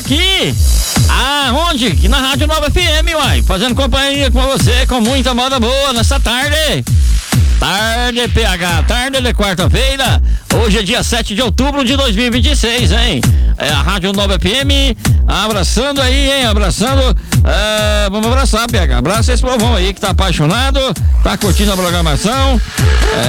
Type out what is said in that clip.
aqui. Aonde? Aqui na Rádio Nova FM, uai. Fazendo companhia com você, com muita moda boa nessa tarde. Tarde, PH, tarde de quarta-feira. Hoje é dia 7 de outubro de 2026, hein? É a Rádio Nova FM abraçando aí, hein? Abraçando. Vamos abraçar, PH. Abraça esse povão aí que tá apaixonado, tá curtindo a programação.